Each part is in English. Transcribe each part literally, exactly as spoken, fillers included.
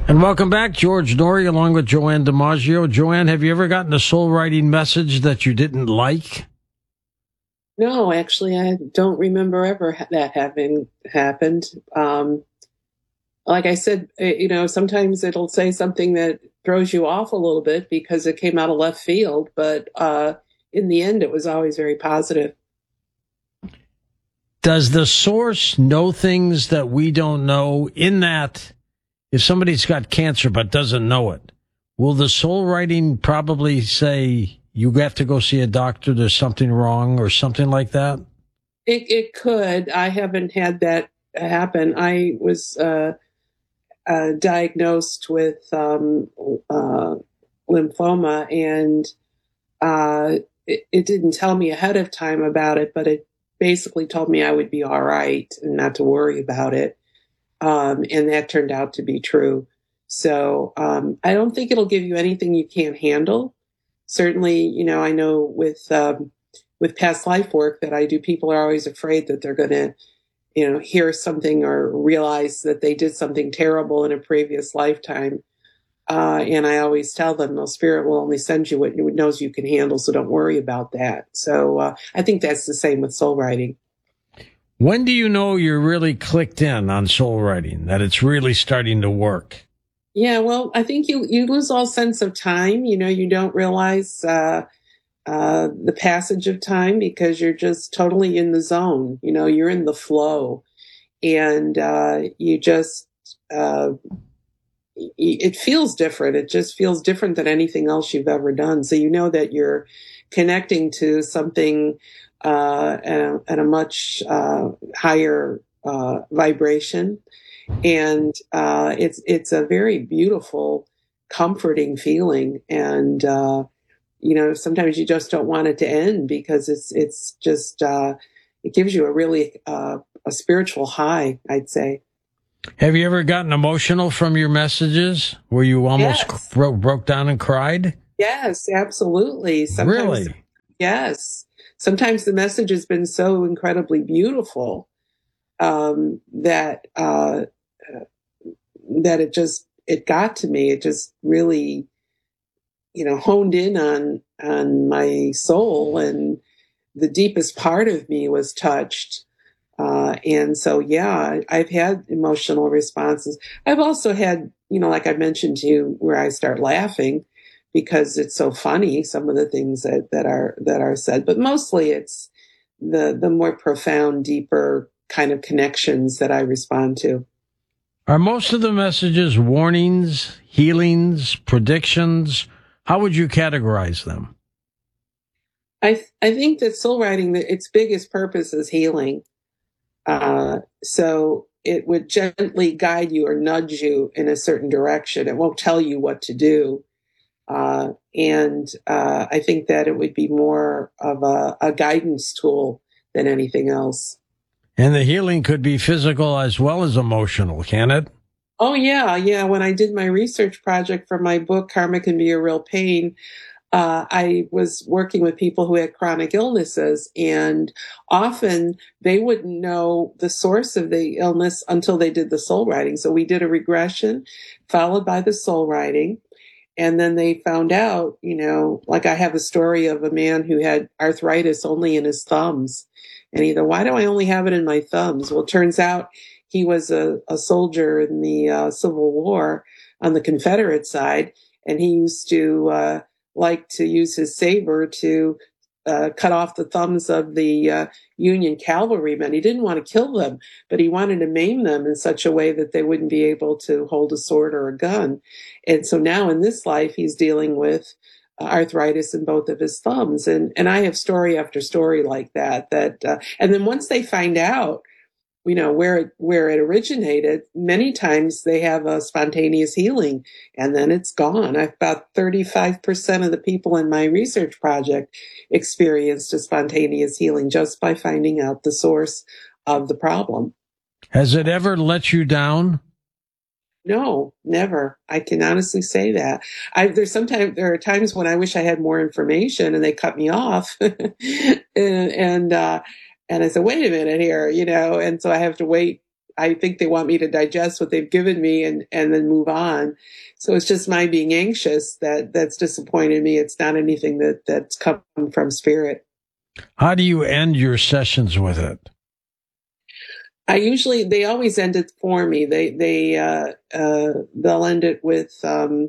And welcome back, George Noory, along with Joanne DiMaggio. Joanne, have you ever gotten a soul writing message that you didn't like? No, actually, I don't remember ever ha- that having happened. Um, like I said, eh, you know, sometimes it'll say something that throws you off a little bit because it came out of left field, but uh, in the end, it was always very positive. Does the source know things that we don't know? In that, if somebody's got cancer but doesn't know it, will the soul writing probably say, you have to go see a doctor, there's something wrong or something like that? It, it could. I haven't had that happen. I was uh, uh, diagnosed with um, uh, lymphoma, and uh, it, it didn't tell me ahead of time about it, but it basically told me I would be all right and not to worry about it. Um, and that turned out to be true. So um, I don't think it'll give you anything you can't handle. Certainly, you know, I know with um, with past life work that I do, people are always afraid that they're going to, you know, hear something or realize that they did something terrible in a previous lifetime. Uh, and I always tell them, well, spirit will only send you what it knows you can handle, so don't worry about that. So uh, I think that's the same with soul writing. When do you know you're really clicked in on soul writing, that it's really starting to work? Yeah, well, I think you, you lose all sense of time. You know, you don't realize uh, uh, the passage of time because you're just totally in the zone. You know, you're in the flow, and uh, you just, uh, it feels different. It just feels different than anything else you've ever done. So you know that you're connecting to something uh, at, a, at a much uh, higher uh, vibration. And uh, it's it's a very beautiful, comforting feeling. And, uh, you know, sometimes you just don't want it to end because it's it's just, uh, it gives you a really uh, a spiritual high, I'd say. Have you ever gotten emotional from your messages where you almost Yes. bro- broke down and cried? Yes, absolutely. Sometimes, Really? yes. Sometimes the message has been so incredibly beautiful um, that uh, that it just it got to me. It just really, you know, honed in on on my soul, and the deepest part of me was touched. Uh, and so, yeah, I've had emotional responses. I've also had, you know, like I mentioned to you, where I start laughing because it's so funny, some of the things that, that are that are said. But mostly it's the the more profound, deeper kind of connections that I respond to. Are most of the messages warnings, healings, predictions? How would you categorize them? I th- I think that soul writing, its biggest purpose is healing. Uh, so it would gently guide you or nudge you in a certain direction. It won't tell you what to do. Uh, and uh, I think that it would be more of a, a guidance tool than anything else. And the healing could be physical as well as emotional, can it? Oh, yeah. Yeah. When I did my research project for my book, Karma Can Be a Real Pain, Uh, I was working with people who had chronic illnesses, and often they wouldn't know the source of the illness until they did the soul writing. So we did a regression followed by the soul writing. And then they found out, you know, like I have a story of a man who had arthritis only in his thumbs. And he thought, why do I only have it in my thumbs? Well, it turns out he was a, a soldier in the uh, Civil War on the Confederate side. And he used to, uh, like to use his saber to uh, cut off the thumbs of the uh, Union cavalrymen. He didn't want to kill them, but he wanted to maim them in such a way that they wouldn't be able to hold a sword or a gun. And so now in this life, he's dealing with uh, arthritis in both of his thumbs. And, and I have story after story like that, that, uh, and then once they find out, you know, where it, where it originated, many times they have a spontaneous healing and then it's gone. I've about thirty-five percent of the people in my research project experienced a spontaneous healing just by finding out the source of the problem. Has it ever let you down? No, never. I can honestly say that. I, there's sometimes, there are times when I wish I had more information and they cut me off. and, and, uh, and I said, wait a minute here, you know, and so I have to wait I think they want me to digest what they've given me and, and then move on. So it's just my being anxious that that's disappointed me. It's not anything that that's come from Spirit. How do you end your sessions with it? I usually, they always end it for me. They, they, uh, uh, they'll end it with, um,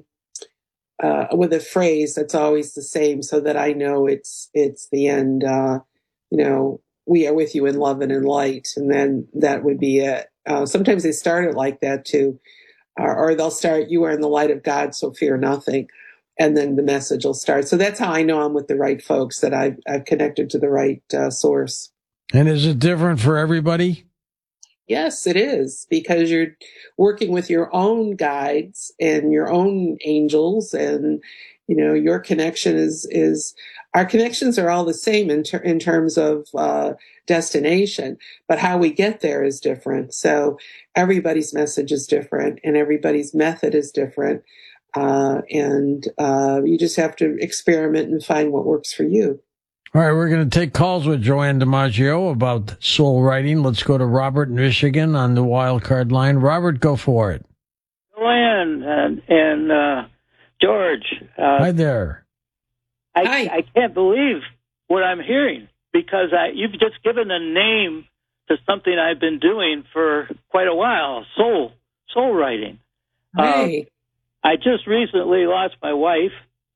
uh, with a phrase that's always the same so that I know it's, it's the end, uh, you know, we are with you in love and in light. And then that would be it. Uh, sometimes they start it like that too. Or, or they'll start, you are in the light of God, so fear nothing. And then the message will start. So that's how I know I'm with the right folks, that I've, I've connected to the right uh, source. And is it different for everybody? Yes, it is, because you're working with your own guides and your own angels, and you know your connection is is our connections are all the same in ter- in terms of uh, destination, but how we get there is different. So everybody's message is different, and everybody's method is different, uh, and uh, you just have to experiment and find what works for you. All right, we're going to take calls with Joanne DiMaggio about soul writing. Let's go to Robert in Michigan on the wild card line. Robert, go for it. Joanne and, and uh, George. Uh, Hi there. I, Hi. I can't believe what I'm hearing, because I, you've just given a name to something I've been doing for quite a while, soul, soul writing. Hey. Uh, I just recently lost my wife.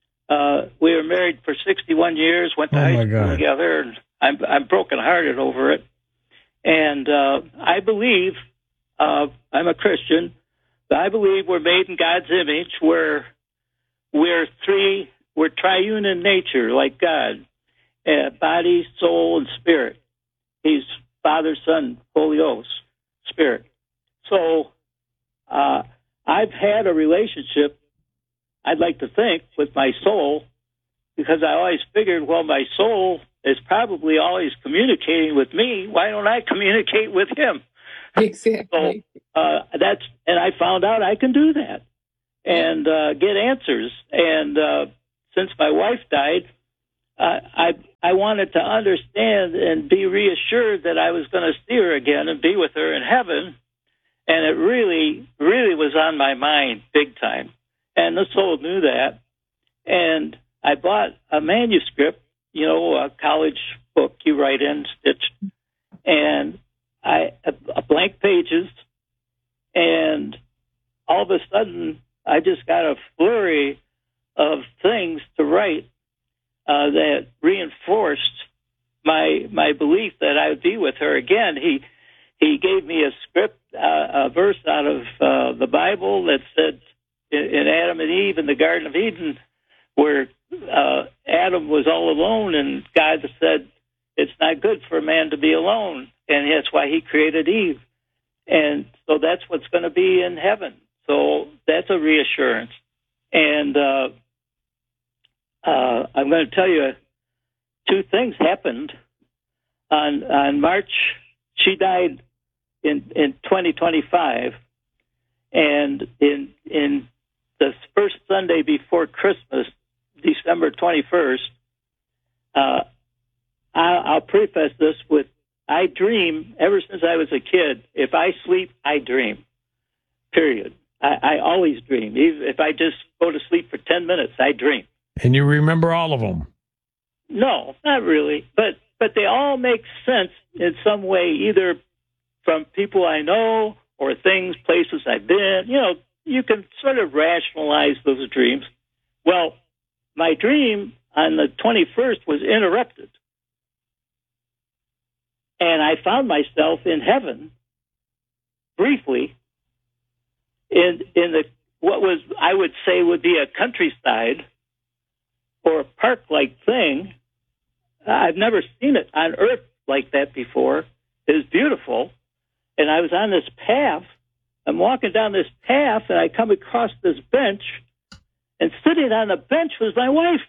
Uh, we were married for sixty-one years, went to Oh, high my school God. together, and I'm, I'm brokenhearted over it. And uh, I believe, uh, I'm a Christian, but I believe we're made in God's image. We're, we're three, we're triune in nature, like God, uh, body, soul, and spirit. He's Father, Son, Holy Ghost, Spirit. So uh, I've had a relationship, I'd like to think, with my soul, because I always figured, well, my soul is probably always communicating with me. Why don't I communicate with him? Exactly. So uh, that's, and I found out I can do that and uh, get answers. And uh, since my wife died, uh, I I wanted to understand and be reassured that I was going to see her again and be with her in heaven. And it really, really was on my mind big time. And the soul knew that. And I bought a manuscript, you know, a college book you write in, stitched, and I a, a blank pages. And all of a sudden, I just got a flurry of things to write uh, that reinforced my my belief that I would be with her again. He he gave me a script, uh, a verse out of uh, the Bible that said, in Adam and Eve in the Garden of Eden, where uh, Adam was all alone, and God said, it's not good for a man to be alone, and that's why he created Eve. And so that's what's going to be in heaven. So that's a reassurance. And uh, uh, I'm going to tell you, two things happened. On on March, she died in, in twenty twenty-five, and in in the first Sunday before Christmas, December twenty-first, uh, I, I'll preface this with, I dream ever since I was a kid. If I sleep, I dream, period. I, I always dream. Even if I just go to sleep for ten minutes, I dream. And you remember all of them? No, not really. But, but they all make sense in some way, either from people I know or things, places I've been. You know, you can sort of rationalize those dreams. Well, my dream on the twenty-first was interrupted. And I found myself in heaven, briefly, in in the what was, I would say, would be a countryside or a park-like thing. I've never seen it on Earth like that before. It was beautiful. And I was on this path. I'm walking down this path, and I come across this bench, and sitting on the bench was my wife.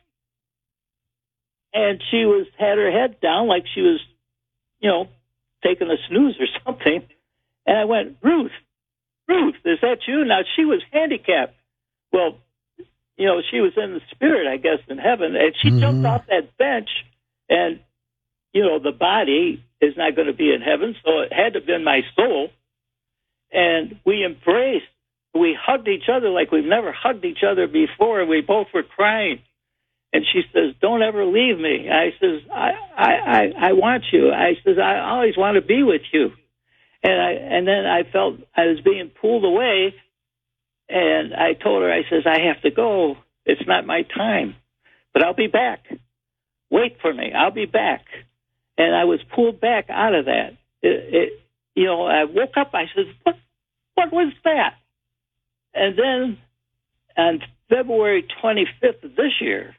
And she was had her head down like she was, you know, taking a snooze or something. And I went, Ruth, Ruth, is that you? Now, she was handicapped. Well, you know, she was in the spirit, I guess, in heaven. And she mm-hmm. jumped off that bench, and, you know, the body is not going to be in heaven, so it had to have been my soul. and we embraced. We hugged each other like we've never hugged each other before. We both were crying. And she says, "Don't ever leave me." I says, I, I, I, I want you. I says, "I always want to be with you." And I, and then I felt I was being pulled away. And I told her, I says, "I have to go. It's not my time, but I'll be back. Wait for me. I'll be back." And I was pulled back out of that. It, it, you know, I woke up. I said, "What? What was that?" And then on February twenty-fifth of this year,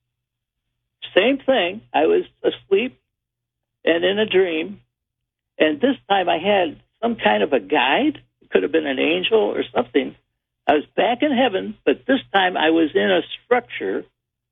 same thing. I was asleep and in a dream, and this time I had some kind of a guide. It could have been an angel or something. I was back in heaven, but this time I was in a structure,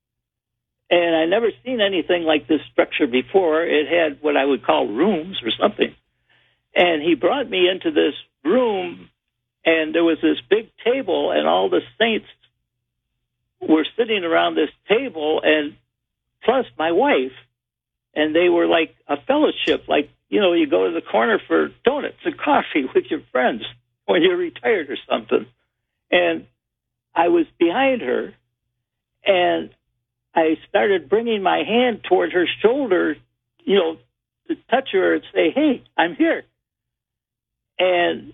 and I never seen anything like this structure before. It had what I would call rooms or something. And he brought me into this room, and there was this big table, and all the saints were sitting around this table, and plus my wife, and they were like a fellowship, like, you know, you go to the corner for donuts and coffee with your friends when you're retired or something. And I was behind her, and I started bringing my hand toward her shoulder, you know, to touch her and say, "Hey, I'm here." And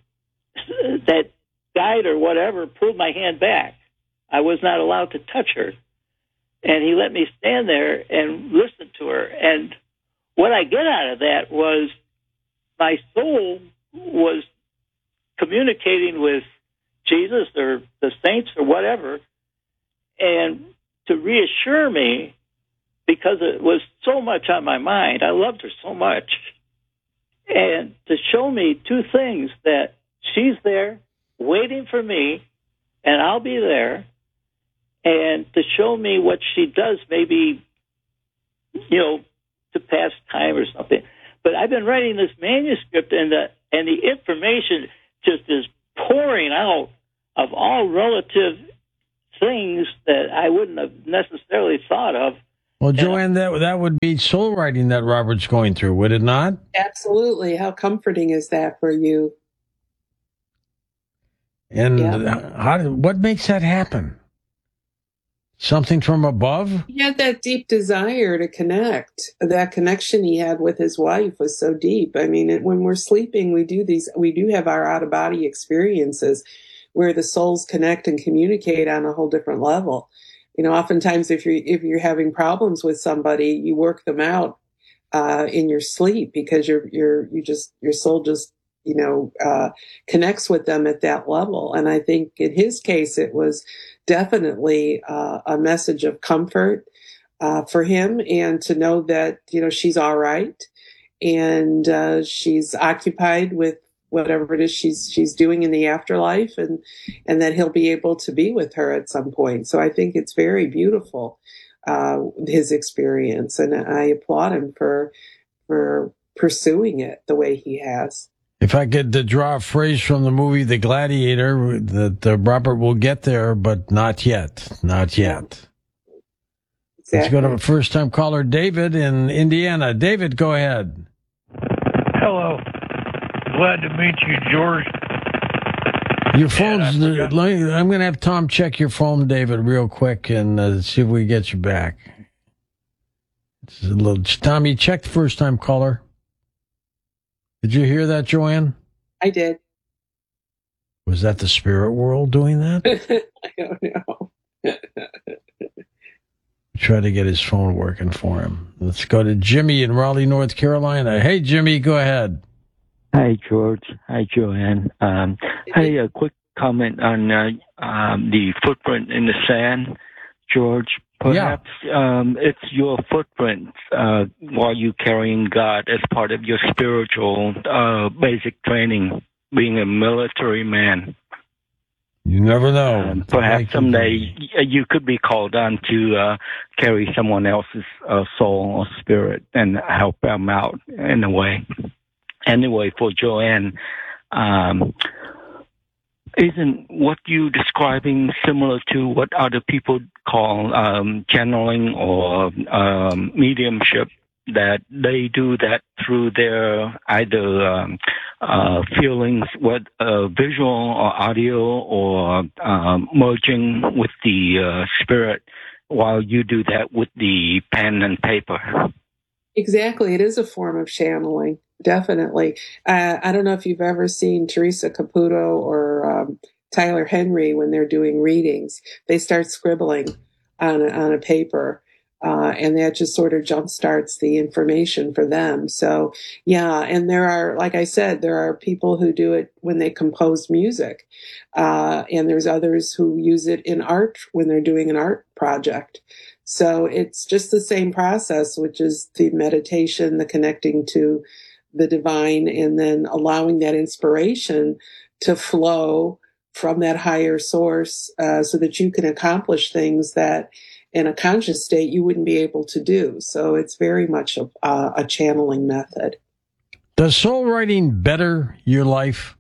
that guide or whatever pulled my hand back. I was not allowed to touch her. And he let me stand there and listen to her. And what I get out of that was my soul was communicating with Jesus or the saints or whatever, and to reassure me, because it was so much on my mind. I loved her so much. And to show me two things, that she's there waiting for me and I'll be there, and to show me what she does, maybe, you know, to pass time or something. But I've been writing this manuscript, and the and the information just is pouring out of all relative things that I wouldn't have necessarily thought of. Well, Joanne, that that would be soul writing that Robert's going through, would it not? Absolutely. How comforting is that for you? And yeah. how, what makes that happen? Something from above? He had that deep desire to connect. That connection he had with his wife was so deep. I mean, it, when we're sleeping, we do these, we do have our out of body experiences where the souls connect and communicate on a whole different level. You know, oftentimes if you're, if you're having problems with somebody, you work them out, uh, in your sleep, because you're, you're, you just, your soul just, you know, uh, connects with them at that level. And I think in his case, it was definitely uh, a message of comfort uh, for him, and to know that, you know, she's all right, and uh, she's occupied with whatever it is she's she's doing in the afterlife, and and that he'll be able to be with her at some point. So I think it's very beautiful, uh, his experience, and I applaud him for for pursuing it the way he has. If I could uh, draw a phrase from the movie The Gladiator, that uh, Robert will get there, but not yet. Not yet. Exactly. Let's go to a first-time caller, David in Indiana. David, go ahead. Hello. Glad to meet you, George. Your phone's... Uh, I'm going to have Tom check your phone, David, real quick, and uh, see if we get you back. It's a little, Tommy, check the first-time caller. Did you hear that, Joanne? I did. Was that the spirit world doing that? I don't know. Try to get his phone working for him. Let's go to Jimmy in Raleigh, North Carolina. Hey, Jimmy, go ahead. Hi, George. Hi, Joanne. Um, hey, a quick comment on uh, um, the footprint in the sand, George. Perhaps yeah. um, it's your footprint uh, while you carrying God as part of your spiritual uh, basic training, being a military man. You never know. Um, perhaps someday you could be called on to uh, carry someone else's uh, soul or spirit and help them out in a way. Anyway, for Joanne, um, isn't what you describing similar to what other people call um, channeling or um, mediumship? that they do that through their either um, uh, feelings, what uh, visual or audio, or um, merging with the uh, spirit, while you do that with the pen and paper. Exactly. It is a form of channeling, definitely. Uh, I don't know if you've ever seen Teresa Caputo or um, Tyler Henry when they're doing readings. They start scribbling on a, on a paper, uh, and that just sort of jumpstarts the information for them. So, yeah, and there are, like I said, there are people who do it when they compose music, uh, and there's others who use it in art when they're doing an art project. So it's just the same process, which is the meditation, the connecting to the divine, and then allowing that inspiration to flow from that higher source, uh, so that you can accomplish things that in a conscious state you wouldn't be able to do. So it's very much a, uh, a channeling method. Does soul writing better your life?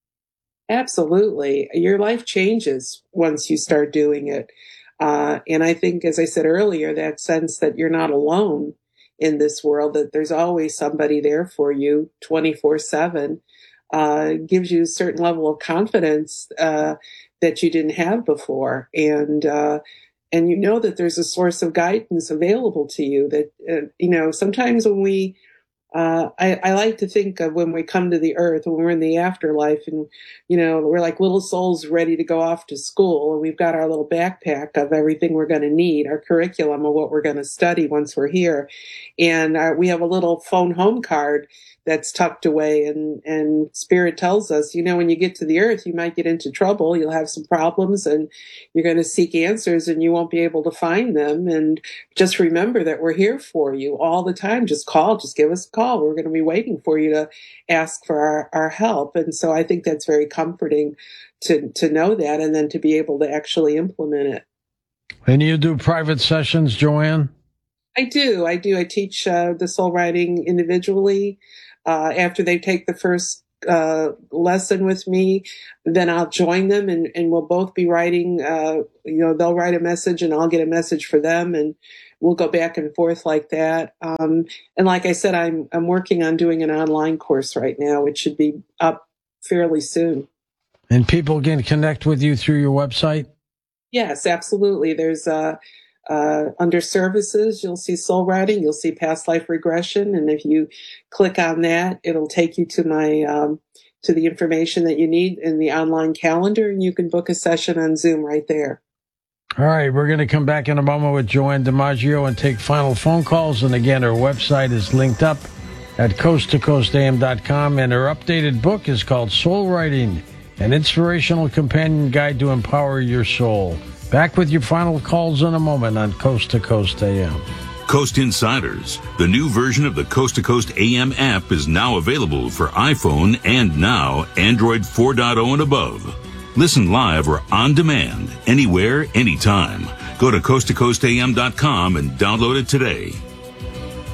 Absolutely. Your life changes once you start doing it. Uh, and I think, as I said earlier, that sense that you're not alone in this world, that there's always somebody there for you twenty-four seven, uh, gives you a certain level of confidence uh, that you didn't have before. And, uh, and you know that there's a source of guidance available to you that, uh, you know, sometimes when we Uh, I, I like to think of when we come to the earth, when we're in the afterlife, and, you know, we're like little souls ready to go off to school, and we've got our little backpack of everything we're going to need, our curriculum of what we're going to study once we're here. And uh, we have a little phone home card that's tucked away, and, and Spirit tells us, you know, when you get to the earth, you might get into trouble, you'll have some problems, and you're going to seek answers, and you won't be able to find them. And just remember that we're here for you all the time. Just call, just give us a call. We're going to be waiting for you to ask for our, our help. And so I think that's very comforting to, to know that, and then to be able to actually implement it. And you do private sessions, Joanne? I do. I do. I teach uh, the soul writing individually. Uh, after they take the first uh, lesson with me, then I'll join them, and, and we'll both be writing, uh, you know, they'll write a message and I'll get a message for them, and we'll go back and forth like that. Um, and like I said, I'm, I'm working on doing an online course right now, which should be up fairly soon. And people can connect with you through your website? Yes, absolutely. There's uh, uh, under services, you'll see soul writing, you'll see past life regression. And if you click on that, it'll take you to my, um, to the information that you need in the online calendar, and you can book a session on Zoom right there. All right, we're going to come back in a moment with Joanne DiMaggio and take final phone calls. And again, her website is linked up at coast to coast a m dot com, and her updated book is called Soul Writing, an inspirational companion guide to empower your soul. Back with your final calls in a moment on Coast to Coast A M. Coast Insiders, the new version of the Coast to Coast A M app, is now available for iPhone and now Android four point oh and above. Listen live or on demand, anywhere, anytime. Go to coast to coast a m dot com and download it today.